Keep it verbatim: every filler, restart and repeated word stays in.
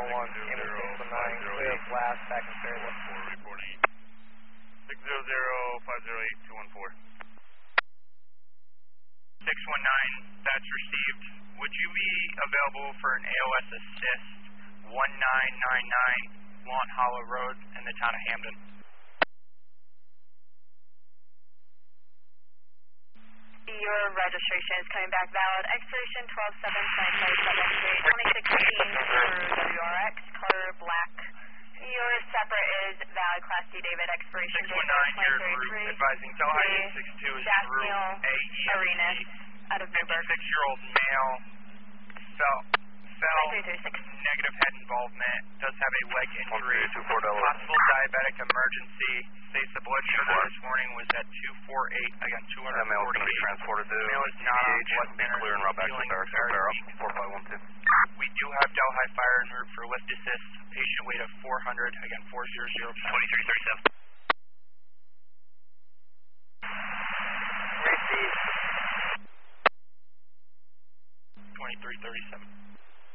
one, Amy six one nine, clear of blast, back in Fairwood. Reporting six zero zero five zero eight two one four. six one nine, that's received. Would you be available for an A O S assist one nine nine nine Lawn Hollow Road in the town of Hamden? Your registration is coming back valid. Expiration twelve seven twenty twenty-seven, twenty sixteen for W R X, color black. Your separate is valid Class D David, expiration six one nine, date here's Route advising Delhi eight six two is Route A E Arenas out of Newburgh. fifty-six-year-old male, fell, fell, three three six. negative head involvement, does have a leg injury, two four possible diabetic emergency. States the blood sugar this morning was at two forty-eight, again two That male is going to be forty-eight. transported to Male is not on blood be thinners, clear and route back to feeling Barracks very Barrow, weak. four five one two. We do have Delhi Fire en route for lift assist, patient weight of four hundred, again four zero zero pounds. twenty-three thirty-seven. Receive. twenty-three thirty-seven.